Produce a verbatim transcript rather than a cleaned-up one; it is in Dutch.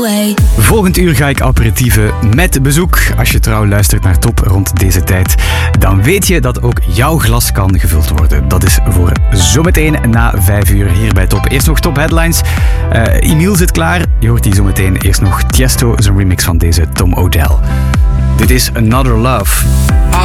Volgend uur ga ik aperitieven met bezoek. Als je trouw luistert naar Top rond deze tijd, dan weet je dat ook jouw glas kan gevuld worden. Dat is voor zometeen na vijf uur hier bij Top. Eerst nog Top Headlines. Uh, Emiel zit klaar. Je hoort die zometeen. Eerst nog Tiesto, zijn remix van deze Tom Odell. Dit is Another Love.